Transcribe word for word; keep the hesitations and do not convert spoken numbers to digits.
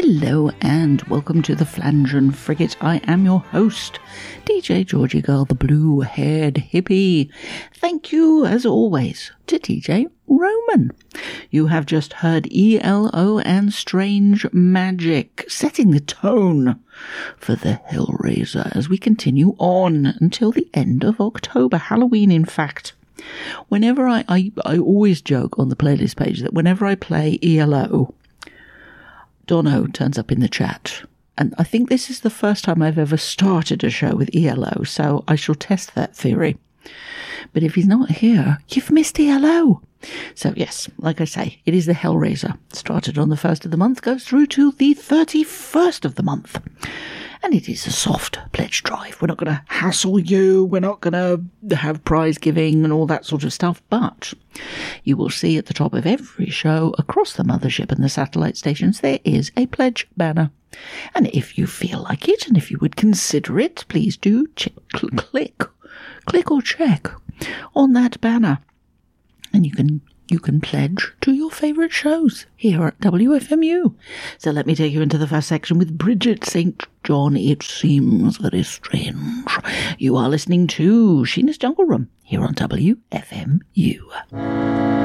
Hello and welcome to the Flangen Frigate. I am your host, D J Georgie Girl, the blue-haired hippie. Thank you, as always, to D J Roman. You have just heard E L O and Strange Magic, setting the tone for the Hellraiser as we continue on until the end of October, Halloween in fact. Whenever I, I, I always joke on the playlist page that whenever I play E L O, Dono turns up in the chat. And I think this is the first time I've ever started a show with E L O, so I shall test that theory. But if he's not here, you've missed E L O. So yes, like I say, it is the Hellraiser. Started on the first of the month, goes through to the thirty-first of the month. And it is a soft pledge drive. We're not going to hassle you. We're not going to have prize giving and all that sort of stuff. But you will see at the top of every show across the mothership and the satellite stations, there is a pledge banner. And if you feel like it, and if you would consider it, please do ch- cl- click, click or check on that banner. And you can you can pledge to your favourite shows here at W F M U. So let me take you into the first section with Bridget Saint John. It seems very strange. You are listening to Sheena's Jungle Room here on W F M U.